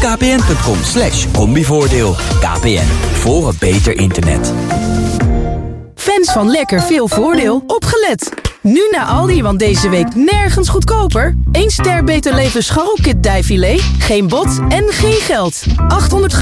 kpn.com/combivoordeel. KPN, voor een beter internet. Fans van lekker veel voordeel, opgelet! Nu naar Aldi, want deze week nergens goedkoper. 1 ster Beter Leven scharrelkit dijfilet, geen bod en geen geld. 800 gram